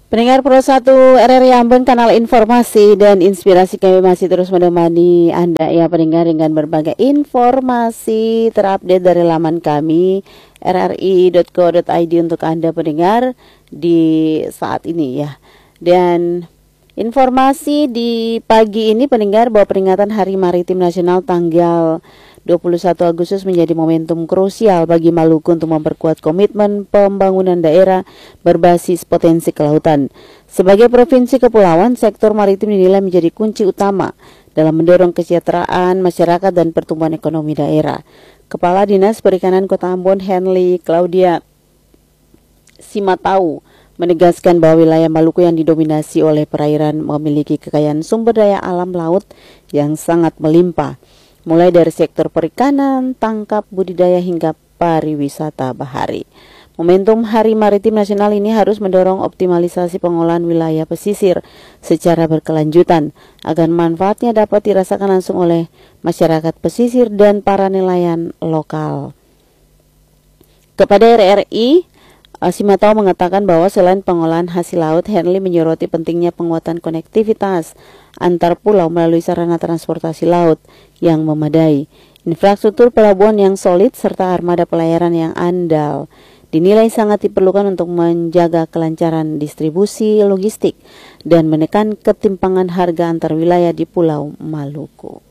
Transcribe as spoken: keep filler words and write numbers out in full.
Pendengar Pro satu R R I Ambon, kanal informasi dan inspirasi kami masih terus menemani Anda ya pendengar dengan berbagai informasi terupdate dari laman kami r r i dot co dot i d untuk Anda pendengar di saat ini ya. Dan informasi di pagi ini pendengar bahwa peringatan Hari Maritim Nasional tanggal dua puluh satu Agustus menjadi momentum krusial bagi Maluku untuk memperkuat komitmen pembangunan daerah berbasis potensi kelautan. Sebagai provinsi kepulauan, sektor maritim dinilai menjadi kunci utama dalam mendorong kesejahteraan masyarakat dan pertumbuhan ekonomi daerah. Kepala Dinas Perikanan Kota Ambon, Henly Claudia Simatau, menegaskan bahwa wilayah Maluku yang didominasi oleh perairan memiliki kekayaan sumber daya alam laut yang sangat melimpah, mulai dari sektor perikanan, tangkap, budidaya hingga pariwisata bahari. Momentum Hari Maritim Nasional ini harus mendorong optimalisasi pengolahan wilayah pesisir secara berkelanjutan agar manfaatnya dapat dirasakan langsung oleh masyarakat pesisir dan para nelayan lokal. Kepada R R I, Simatau mengatakan bahwa selain pengolahan hasil laut, Henly menyoroti pentingnya penguatan konektivitas antar pulau melalui sarana transportasi laut yang memadai, infrastruktur pelabuhan yang solid, serta armada pelayaran yang andal dinilai sangat diperlukan untuk menjaga kelancaran distribusi logistik dan menekan ketimpangan harga antar wilayah di Pulau Maluku.